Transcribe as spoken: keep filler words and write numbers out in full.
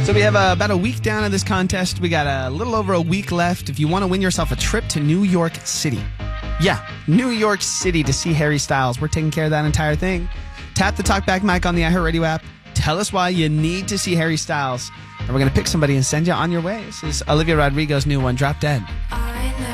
So we have uh, about a week down in this contest. We got a little over a week left. If you want to win yourself a trip to New York City. Yeah, New York City to see Harry Styles. We're taking care of that entire thing. Tap the TalkBack mic on the iHeartRadio app. Tell us why you need to see Harry Styles. And we're going to pick somebody and send you on your way. This is Olivia Rodrigo's new one, Drop Dead.